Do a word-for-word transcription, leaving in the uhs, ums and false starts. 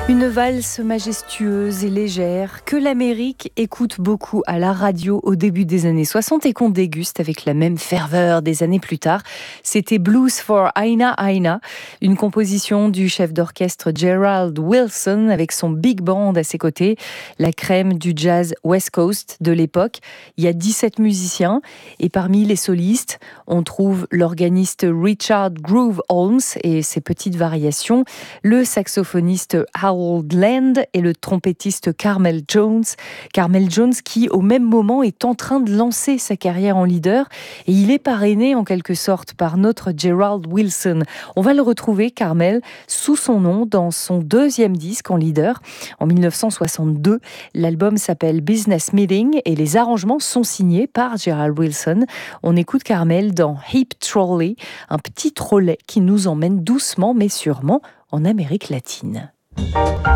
Une valse majestueuse et légère que l'Amérique écoute beaucoup à la radio au début des années soixante et qu'on déguste avec la même ferveur des années plus tard. C'était Blues for Aina Aina, une composition du chef d'orchestre Gerald Wilson avec son big band à ses côtés, la crème du jazz West Coast de l'époque. Il y a dix-sept musiciens et parmi les solistes, on trouve l'organiste Richard Groove Holmes et ses petites variations, le saxophoniste Harold Land et le trompettiste Carmel Jones. Carmel Jones qui, au même moment, est en train de lancer sa carrière en leader et il est parrainé en quelque sorte par notre Gerald Wilson. On va le retrouver, Carmel, sous son nom dans son deuxième disque en leader en dix-neuf cent soixante-deux. L'album s'appelle Business Meeting et les arrangements sont signés par Gerald Wilson. On écoute Carmel dans Hip Trolley, un petit trolley qui nous emmène doucement mais sûrement en Amérique latine.